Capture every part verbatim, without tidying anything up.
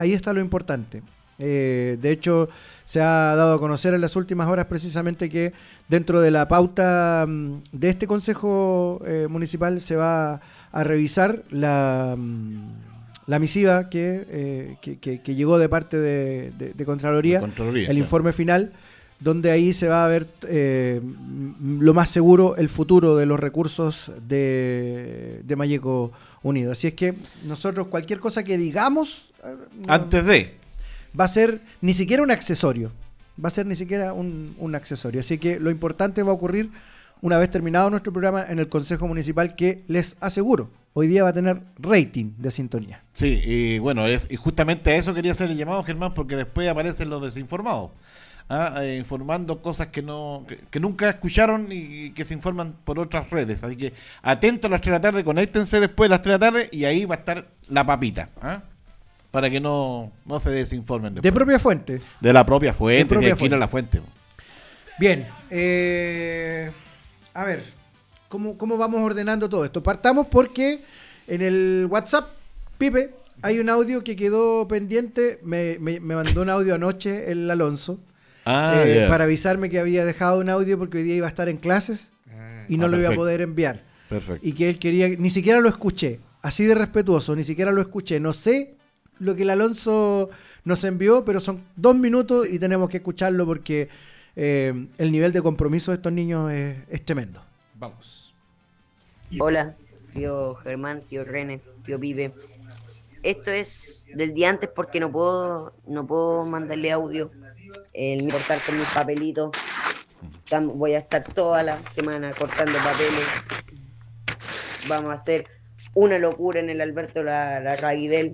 Ahí está lo importante. Eh, de hecho, se ha dado a conocer en las últimas horas precisamente que dentro de la pauta um, de este Consejo eh, Municipal se va a revisar la, um, la misiva que, eh, que, que, que llegó de parte de, de, de Contraloría, Contraloría, el claro. informe final, donde ahí se va a ver eh, lo más seguro el futuro de los recursos de, de Malleco Unido. Así es que nosotros cualquier cosa que digamos... No, Antes de... va a ser ni siquiera un accesorio, va a ser ni siquiera un, un accesorio. Así que lo importante va a ocurrir una vez terminado nuestro programa en el Consejo Municipal, que les aseguro, hoy día va a tener rating de sintonía. Sí, y bueno, es, y justamente a eso quería hacer el llamado, Germán, porque después aparecen los desinformados, ¿ah? eh, informando cosas que no que, que nunca escucharon y que se informan por otras redes. Así que atentos a las tres de la tarde, conéctense después de las tres de la tarde y ahí va a estar la papita, ¿ah? Para que no, no se desinformen después. De propia fuente. De la propia fuente, de, propia de aquí fuente. a la fuente. Bien, eh, a ver, ¿cómo, ¿cómo vamos ordenando todo esto? Partamos porque en el WhatsApp, Pipe, hay un audio que quedó pendiente, me, me, me mandó un audio anoche el Alonso, Ah, eh, yeah. para avisarme que había dejado un audio porque hoy día iba a estar en clases y no Ah, lo iba a perfecto. poder enviar. Perfecto. Y que él quería, ni siquiera lo escuché, así de respetuoso, ni siquiera lo escuché, no sé lo que el Alonso nos envió, pero son dos minutos sí. Y tenemos que escucharlo porque eh, el nivel de compromiso de estos niños es, es tremendo. Vamos. Hola, tío Germán, tío René, tío Pipe. Esto es del día antes porque no puedo no puedo mandarle audio, el cortar con mis papelitos. Voy a estar toda la semana cortando papeles. Vamos a hacer una locura en el Alberto la, la Raguidel.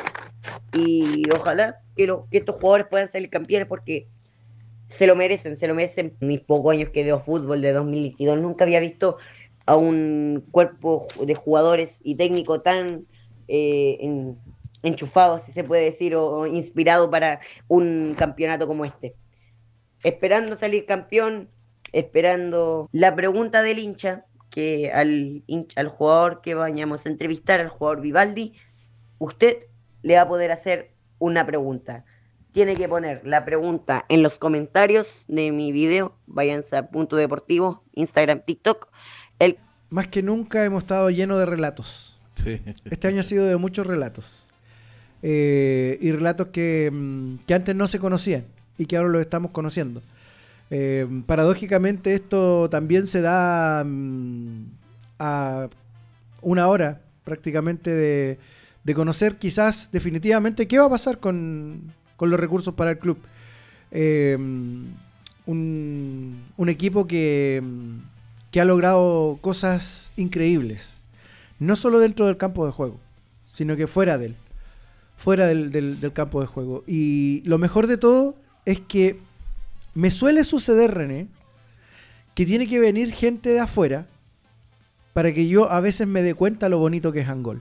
Y ojalá que, lo, que estos jugadores puedan salir campeones porque se lo merecen, se lo merecen. Mis pocos años que veo fútbol de dos mil veintidós nunca había visto a un cuerpo de jugadores y técnico tan eh, en, enchufado, si se puede decir, o, o inspirado para un campeonato como este. Esperando salir campeón, esperando la pregunta del hincha, que al, hincha, al jugador que vayamos a entrevistar, al jugador Vivaldi, usted le va a poder hacer una pregunta. Tiene que poner la pregunta en los comentarios de mi video. Váyanse a Punto Deportivo, Instagram, TikTok. El... Más que nunca hemos estado llenos de relatos. Sí. Este año ha sido de muchos relatos. Eh, y relatos que, que antes no se conocían y que ahora los estamos conociendo. Eh, paradójicamente esto también se da um, a una hora prácticamente de... de conocer quizás definitivamente qué va a pasar con, con los recursos para el club. Eh, un, un equipo que, que ha logrado cosas increíbles, no solo dentro del campo de juego, sino que fuera de él, fuera del, del, del campo de juego. Y lo mejor de todo es que me suele suceder, René, que tiene que venir gente de afuera para que yo a veces me dé cuenta lo bonito que es Angol.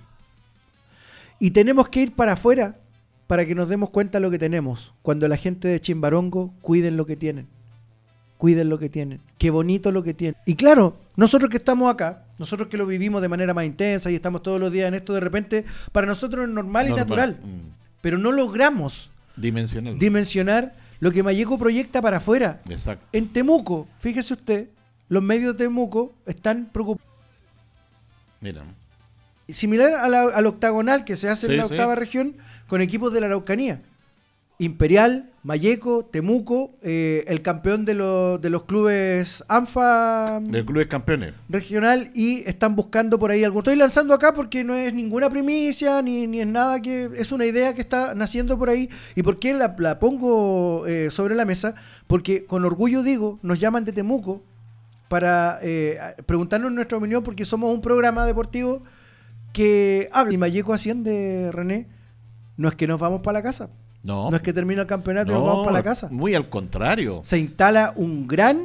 Y tenemos que ir para afuera para que nos demos cuenta de lo que tenemos. Cuando la gente de Chimbarongo cuiden lo que tienen. Cuiden lo que tienen. Qué bonito lo que tienen. Y claro, nosotros que estamos acá, nosotros que lo vivimos de manera más intensa y estamos todos los días en esto, de repente, para nosotros es normal, normal. y natural. Mm. Pero no logramos dimensionar. dimensionar lo que Malleco proyecta para afuera. Exacto. En Temuco, fíjese usted, los medios de Temuco están preocupados. Mira. Similar a la, al octagonal que se hace sí, en la octava sí. región con equipos de la Araucanía. Imperial, Malleco, Temuco, eh, el campeón de, lo, de los clubes ANFA de clubes campeones regional, y están buscando por ahí algo. Estoy lanzando acá porque no es ninguna primicia ni, ni es nada, que es una idea que está naciendo por ahí. ¿Y por qué la, la pongo eh, sobre la mesa? Porque con orgullo digo, nos llaman de Temuco para eh, preguntarnos nuestra opinión, porque somos un programa deportivo que habla. Y Malleco asciende, René, no es que nos vamos para la casa. No. No es que termina el campeonato no, y nos vamos para la casa. Muy al contrario. Se instala un gran